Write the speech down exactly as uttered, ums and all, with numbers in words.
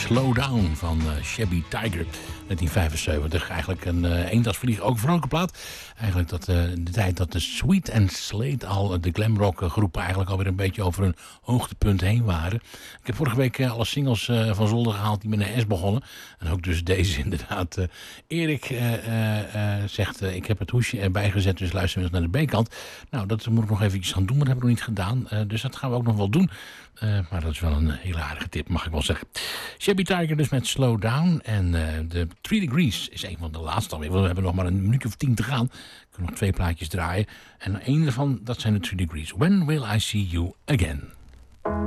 Slow Down van uh, Shabby Tiger. negentien vijfenzeventig. Eigenlijk een uh, eendagsvlieg, ook een vrolijke plaat. Eigenlijk dat, uh, de tijd dat de Sweet and Slate al, de glamrock groepen eigenlijk alweer een beetje over een hoogtepunt heen waren. Ik heb vorige week uh, alle singles uh, van zolder gehaald die met een S begonnen. En ook dus deze inderdaad. Uh, Erik uh, uh, uh, zegt, uh, ik heb het hoesje erbij gezet, dus luister eens naar de B-kant. Nou, dat moet ik nog eventjes gaan doen, maar dat heb ik nog niet gedaan. Uh, dus dat gaan we ook nog wel doen. Uh, maar dat is wel een hele aardige tip, mag ik wel zeggen. Shabby Tiger dus met Slow Down. En uh, de Three Degrees is een van de laatste alweer. We hebben nog maar een minuut of tien te gaan. We kunnen nog twee plaatjes draaien. En één daarvan, dat zijn de Three Degrees. When Will I See You Again?